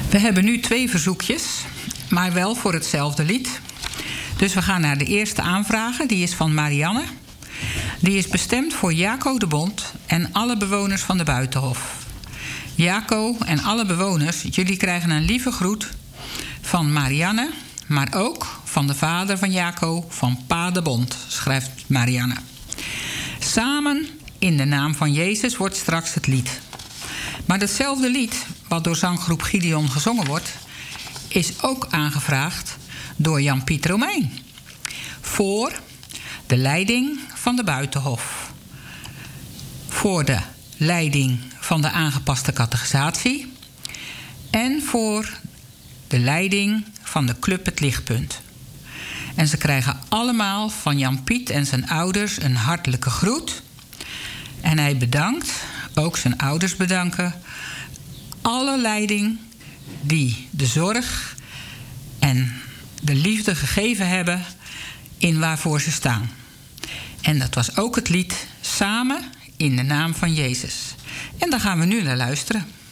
We hebben nu 2 verzoekjes, maar wel voor hetzelfde lied. Dus we gaan naar de eerste aanvragen, die is van Marianne. Die is bestemd voor Jaco de Bond en alle bewoners van de Buitenhof. Jaco en alle bewoners, jullie krijgen een lieve groet van Marianne, maar ook van de vader van Jaco, van Pa de Bond, schrijft Marianne. Samen in de naam van Jezus wordt straks het lied. Maar datzelfde lied, wat door zanggroep Gideon gezongen wordt, is ook aangevraagd door Jan-Piet Romein. Voor de leiding van de Buitenhof. Voor de leiding van de aangepaste catechisatie. En voor de leiding van de Club Het Lichtpunt. En ze krijgen allemaal van Jan-Piet en zijn ouders een hartelijke groet. En hij bedankt, ook zijn ouders bedanken, alle leiding die de zorg en de liefde gegeven hebben in waarvoor ze staan. En dat was ook het lied Samen in de naam van Jezus. En daar gaan we nu naar luisteren.